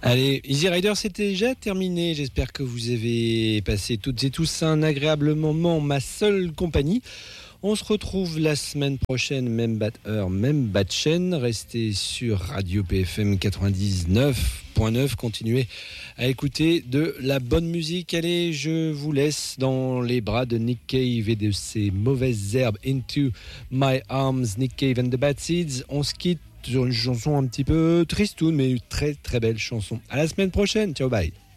Allez, Easy Rider, c'était déjà terminé. J'espère que vous avez passé toutes et tous un agréable moment, ma seule compagnie. On se retrouve la semaine prochaine, même heure, même chaîne. Restez sur Radio PFM 99.9. Continuez à écouter de la bonne musique. Allez, je vous laisse dans les bras de Nick Cave et de ses mauvaises herbes. Into My Arms, Nick Cave and the Bad Seeds. On se quitte sur une chanson un petit peu tristoune, mais une très très belle chanson. À la semaine prochaine. Ciao, bye.